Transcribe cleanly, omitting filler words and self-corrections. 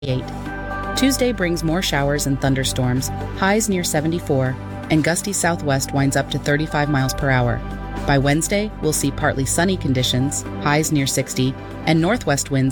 Tuesday brings more showers and thunderstorms, highs near 74, and gusty southwest winds up to 35 miles per hour. By Wednesday, we'll see partly sunny conditions, highs near 60, and northwest winds